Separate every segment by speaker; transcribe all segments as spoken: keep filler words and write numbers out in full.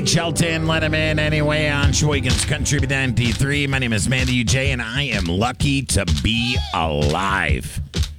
Speaker 1: Shelton, let him in anyway on Sheboygan's Country ninety-three. My name is Mandy J, and I am lucky to be alive.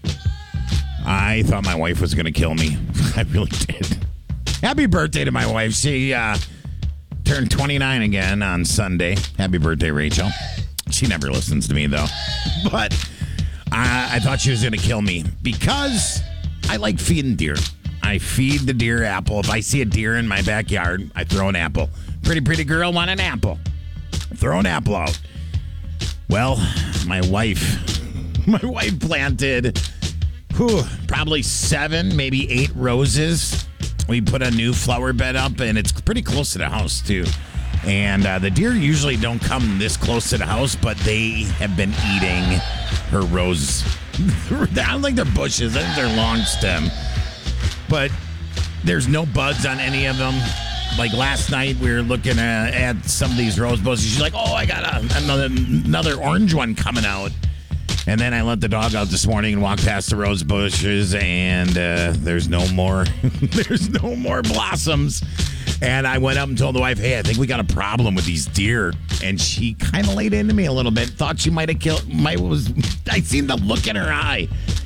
Speaker 1: I thought my wife was going to kill me. I really did. Happy birthday to my wife. She uh, turned twenty-nine again on Sunday. Happy birthday, Rachel. She never listens to me, though. But I, I thought she was going to kill me because I like feeding deer. I feed the deer apple. If I see a deer in my backyard, I throw an apple. Pretty, pretty girl want an apple. Throw an apple out. Well, my wife, my wife planted whew, probably seven, maybe eight roses. We put a new flower bed up, and it's pretty close to the house, too. And uh, the deer usually don't come this close to the house, but they have been eating her roses. I don't think they're bushes. I think they're long stem. But there's no buds on any of them. Like last night, we were looking at, at some of these rose bushes. She's like, oh, I got a, another another orange one coming out. And then I let the dog out this morning and walked past the rose bushes, and uh, there's no more. There's no more blossoms. And I went up and told the wife, hey, I think we got a problem with these deer. And she kind of laid into me a little bit. Thought she might have killed. Might was. I seen the look in her eye.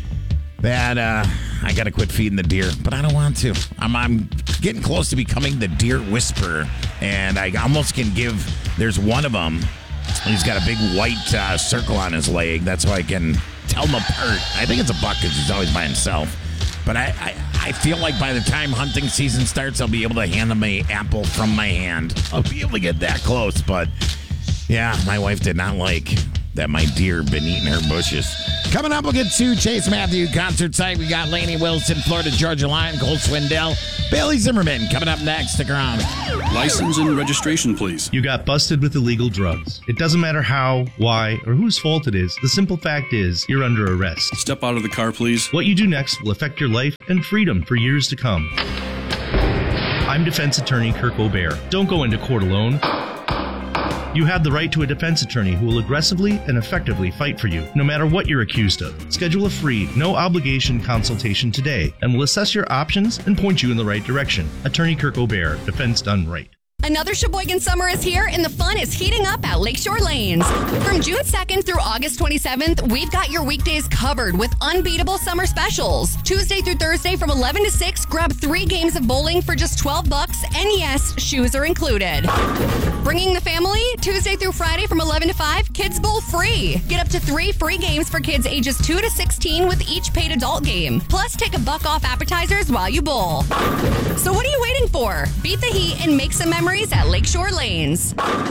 Speaker 1: That uh, I got to quit feeding the deer, but I don't want to. I'm, I'm getting close to becoming the deer whisperer, and I almost can give. There's one of them. He's got a big white uh, circle on his leg. That's why I can tell them apart. I think it's a buck because he's always by himself. But I, I, I feel like by the time hunting season starts, I'll be able to hand him an apple from my hand. I'll be able to get that close. But yeah, my wife did not like that my deer been eating her bushes. Coming up, we'll get to Chase Matthew concert site. We got Lainey Wilson, Florida Georgia Line, Cole Swindell, Bailey Zimmerman coming up next. Stick around.
Speaker 2: License and registration, please.
Speaker 3: You got busted with illegal drugs. It doesn't matter how, why, or whose fault it is. The simple fact is you're under arrest.
Speaker 2: Step out of the car, please.
Speaker 3: What you do next will affect your life and freedom for years to come. I'm defense attorney Kirk O'Bear. Don't go into court alone. You have the right to a defense attorney who will aggressively and effectively fight for you, no matter what you're accused of. Schedule a free, no-obligation consultation today, and we'll assess your options and point you in the right direction. Attorney Kirk O'Bear, defense done right.
Speaker 4: Another Sheboygan summer is here, and the fun is heating up at Lakeshore Lanes. From June second through August twenty-seventh, we've got your weekdays covered with unbeatable summer specials. Tuesday through Thursday from eleven to six, grab three games of bowling for just twelve bucks, and yes, shoes are included. Bringing the family, Tuesday through Friday from eleven to five, Kids Bowl free. Get up to three free games for kids ages two to sixteen with each paid adult game. Plus, take a buck off appetizers while you bowl. So what are you waiting for? Beat the heat and make some memories at Lakeshore Lanes.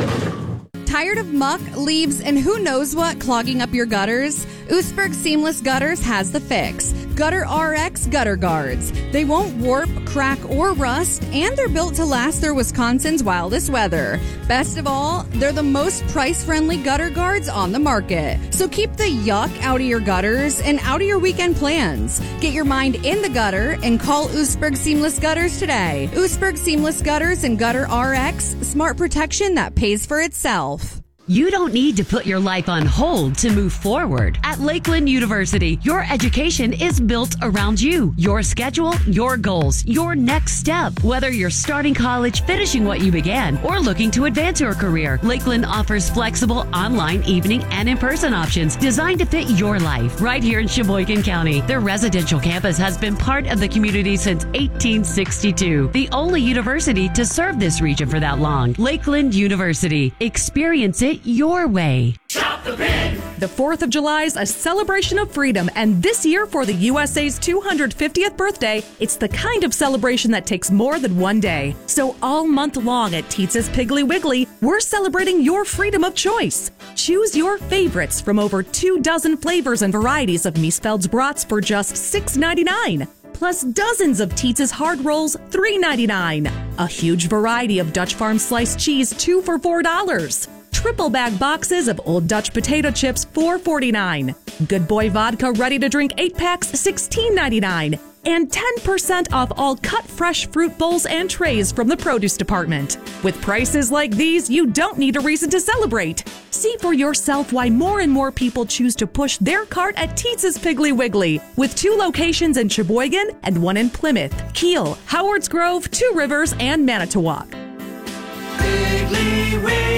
Speaker 5: Tired of muck, leaves, and who knows what clogging up your gutters? Oostburg Seamless Gutters has the fix. Gutter R X Gutter Guards. They won't warp, crack, or rust, and they're built to last through Wisconsin's wildest weather. Best of all, they're the most price-friendly gutter guards on the market. So keep the yuck out of your gutters and out of your weekend plans. Get your mind in the gutter and call Oostburg Seamless Gutters today. Oostburg Seamless Gutters and Gutter R X, smart protection that pays for itself.
Speaker 6: You don't need to put your life on hold to move forward. At Lakeland University, your education is built around you, your schedule, your goals, your next step. Whether you're starting college, finishing what you began, or looking to advance your career, Lakeland offers flexible online, evening, and in-person options designed to fit your life. Right here in Sheboygan County, their residential campus has been part of the community since eighteen sixty-two. The only university to serve this region for that long. Lakeland University. Experience it your way.
Speaker 7: Shop the pin!
Speaker 8: The fourth of July is a celebration of freedom, and this year for the U S A's two hundred fiftieth birthday, it's the kind of celebration that takes more than one day. So all month long at Teetz's Piggly Wiggly, we're celebrating your freedom of choice. Choose your favorites from over two dozen flavors and varieties of Miesfeld's brats for just six ninety-nine. Plus dozens of Teetz's hard rolls, three ninety-nine. A huge variety of Dutch Farm sliced cheese, two for four dollars. Triple bag boxes of Old Dutch potato chips, four forty-nine. Good Boy vodka ready to drink eight packs, sixteen ninety-nine. And ten percent off all cut fresh fruit bowls and trays from the produce department. With prices like these, you don't need a reason to celebrate. See for yourself why more and more people choose to push their cart at Teetz's Piggly Wiggly, with two locations in Sheboygan and one in Plymouth, Kiel, Howards Grove, Two Rivers, and Manitowoc.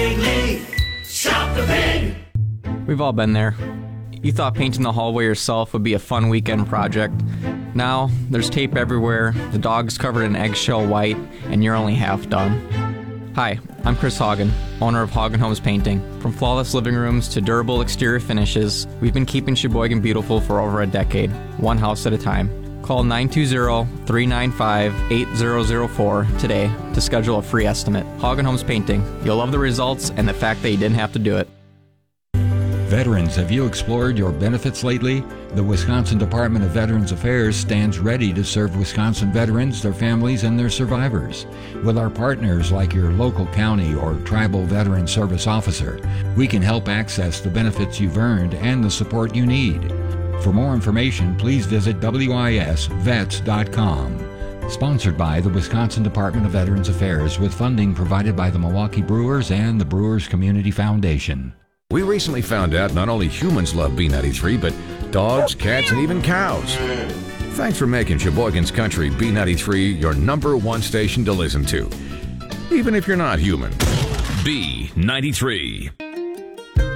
Speaker 7: Wrigley, shop the pig.
Speaker 9: We've all been there. You thought painting the hallway yourself would be a fun weekend project. Now, there's tape everywhere, the dog's covered in eggshell white, and you're only half done. Hi, I'm Chris Hagen, owner of Hagen Homes Painting. From flawless living rooms to durable exterior finishes, we've been keeping Sheboygan beautiful for over a decade, one house at a time. Call nine two zero, three nine five, eight zero zero four today to schedule a free estimate. Hagen Homes Painting. You'll love the results and the fact that you didn't have to do it.
Speaker 10: Veterans, have you explored your benefits lately? The Wisconsin Department of Veterans Affairs stands ready to serve Wisconsin veterans, their families, and their survivors. With our partners like your local county or tribal veteran service officer, we can help access the benefits you've earned and the support you need. For more information, please visit W I S vets dot com. Sponsored by the Wisconsin Department of Veterans Affairs with funding provided by the Milwaukee Brewers and the Brewers Community Foundation.
Speaker 11: We recently found out not only humans love B ninety-three, but dogs, cats, and even cows. Thanks for making Sheboygan's Country B ninety-three your number one station to listen to, even if you're not human.
Speaker 12: B ninety-three.